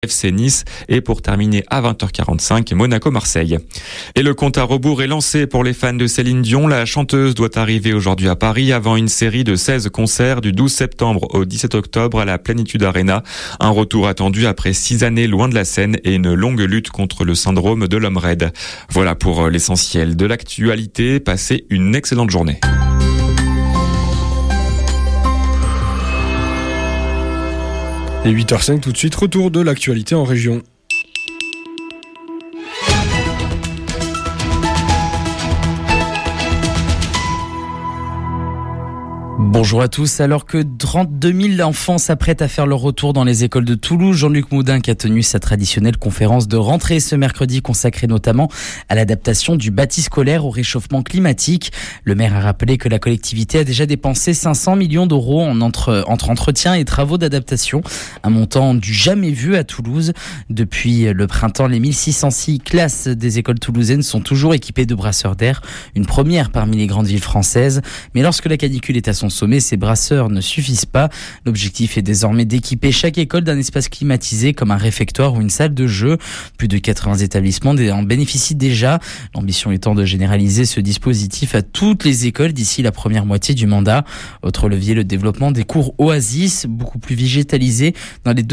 FC Nice et pour terminer à 20h45, Monaco-Marseille. Et le compte à rebours est lancé pour les fans de Céline Dion. La chanteuse doit arriver aujourd'hui à Paris avant une série de 16 concerts du 12 septembre au 17 octobre à la Plénitude Arena. Un retour attendu après 6 années loin de la scène et une longue lutte contre le syndrome de l'homme raide. Voilà pour l'essentiel de l'actualité. Passez une excellente journée. Et 8h05 tout de suite, retour de l'actualité en région. Bonjour à tous. Alors que 32 000 enfants s'apprêtent à faire leur retour dans les écoles de Toulouse, Jean-Luc Moudin a tenu sa traditionnelle conférence de rentrée ce mercredi consacrée notamment à l'adaptation du bâti scolaire au réchauffement climatique. Le maire a rappelé que la collectivité a déjà dépensé 500 millions d'euros entre entretien et travaux d'adaptation, un montant du jamais vu à Toulouse. Depuis le printemps, les 1606 classes des écoles toulousaines sont toujours équipées de brasseurs d'air, une première parmi les grandes villes françaises. Mais lorsque la canicule est à son sommet, ces brasseurs ne suffisent pas. L'objectif est désormais d'équiper chaque école d'un espace climatisé comme un réfectoire ou une salle de jeu. Plus de 80 établissements en bénéficient déjà. L'ambition étant de généraliser ce dispositif à toutes les écoles d'ici la première moitié du mandat. Autre levier, le développement des cours Oasis, beaucoup plus végétalisés dans les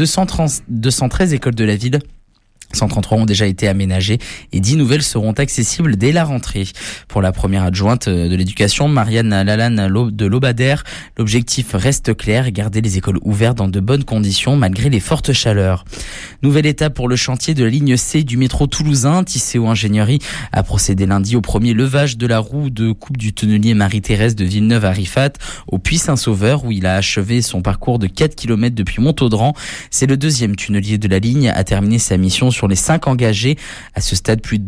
213 écoles de la ville. 133 ont déjà été aménagées et 10 nouvelles seront accessibles dès la rentrée. Pour la première adjointe de l'éducation, Marianne Lalanne de l'Aubadère, l'objectif reste clair, garder les écoles ouvertes dans de bonnes conditions malgré les fortes chaleurs. Nouvelle étape pour le chantier de la ligne C du métro toulousain. Tisséo Ingénierie a procédé lundi au premier levage de la roue de coupe du tunnelier Marie-Thérèse de Villeneuve à Rifat au Puy-Saint-Sauveur où il a achevé son parcours de 4 km depuis Montaudran. C'est le deuxième tunnelier de la ligne à terminer sa mission sur les 5 engagés. À ce stade, plus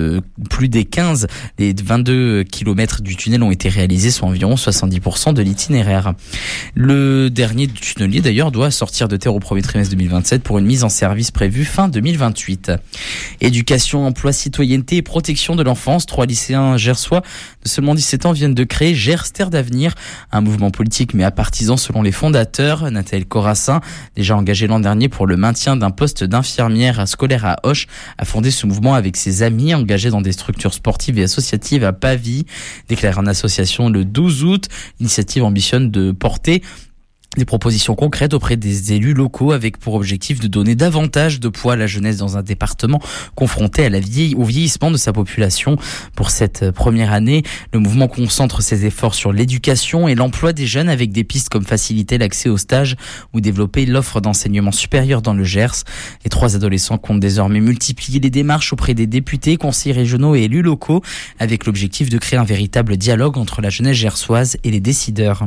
des 15 des 22 km du tunnel ont été réalisés, soit environ 70% de l'itinéraire. Le dernier tunnelier d'ailleurs doit sortir de terre au premier trimestre 2027 pour une mise en service prévue fin 2028. Éducation, emploi, citoyenneté et protection de l'enfance. 3 lycéens gersois de seulement 17 ans viennent de créer Gers Terre d'Avenir, un mouvement politique mais à partisans selon les fondateurs. Nathalie Corassin, déjà engagée l'an dernier pour le maintien d'un poste d'infirmière scolaire à Auch, a fondé ce mouvement avec ses amis engagés dans des structures sportives et associatives à Pavie. Déclaré en association le 12 août, l'initiative ambitionne de porter des propositions concrètes auprès des élus locaux avec pour objectif de donner davantage de poids à la jeunesse dans un département confronté au vieillissement de sa population. Pour cette première année, le mouvement concentre ses efforts sur l'éducation et l'emploi des jeunes avec des pistes comme faciliter l'accès aux stages ou développer l'offre d'enseignement supérieur dans le Gers. Les 3 adolescents comptent désormais multiplier les démarches auprès des députés, conseillers régionaux et élus locaux avec l'objectif de créer un véritable dialogue entre la jeunesse gersoise et les décideurs.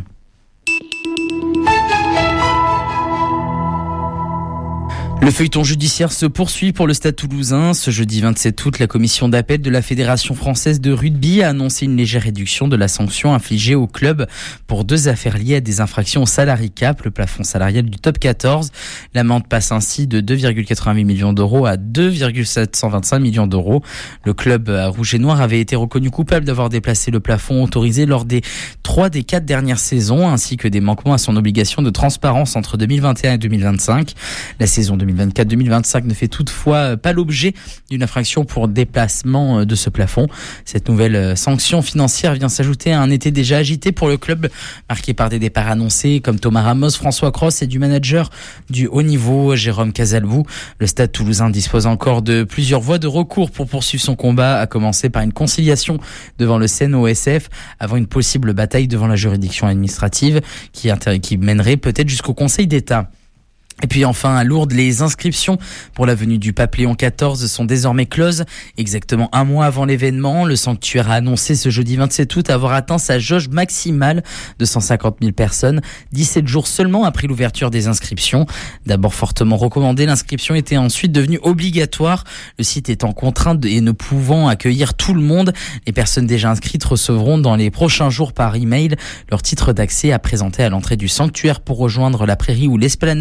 Le feuilleton judiciaire se poursuit pour le Stade toulousain. Ce jeudi 27 août, la commission d'appel de la Fédération française de rugby a annoncé une légère réduction de la sanction infligée au club pour 2 affaires liées à des infractions au salarié cap, le plafond salarial du top 14. L'amende passe ainsi de 2,88 millions d'euros à 2,725 millions d'euros. Le club rouge et noir avait été reconnu coupable d'avoir déplacé le plafond autorisé lors des 3 des 4 dernières saisons, ainsi que des manquements à son obligation de transparence entre 2021 et 2025. La saison 2024-2025 ne fait toutefois pas l'objet d'une infraction pour déplacement de ce plafond. Cette nouvelle sanction financière vient s'ajouter à un été déjà agité pour le club, marqué par des départs annoncés comme Thomas Ramos, François Cross et du manager du haut niveau, Jérôme Casalbou. Le Stade toulousain dispose encore de plusieurs voies de recours pour poursuivre son combat, à commencer par une conciliation devant le CNOSF avant une possible bataille devant la juridiction administrative qui mènerait peut-être jusqu'au Conseil d'État. Et puis enfin, à Lourdes, les inscriptions pour la venue du pape Léon XIV sont désormais closes. Exactement un mois avant l'événement, le sanctuaire a annoncé ce jeudi 27 août avoir atteint sa jauge maximale de 150 000 personnes, 17 jours seulement après l'ouverture des inscriptions. D'abord fortement recommandée, l'inscription était ensuite devenue obligatoire. Le site étant contraint et ne pouvant accueillir tout le monde, les personnes déjà inscrites recevront dans les prochains jours par email leur titre d'accès à présenter à l'entrée du sanctuaire pour rejoindre la prairie ou l'esplanade du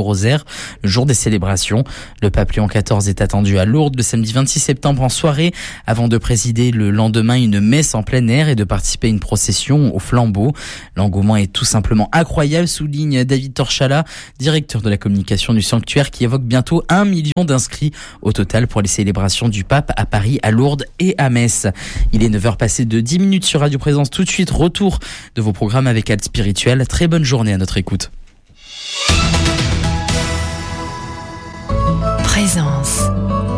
rosaire le jour des célébrations. Le pape Léon XIV est attendu à Lourdes le samedi 26 septembre en soirée avant de présider le lendemain une messe en plein air et de participer à une procession au flambeau. L'engouement est tout simplement incroyable, souligne David Torchala, directeur de la communication du sanctuaire, qui évoque bientôt 1 million d'inscrits au total pour les célébrations du pape à Paris, à Lourdes et à Metz. Il est 9h passé de 10 minutes sur Radio Présence. Tout de suite, retour de vos programmes avec Halte Spirituelle. Très bonne journée à notre écoute. Présence.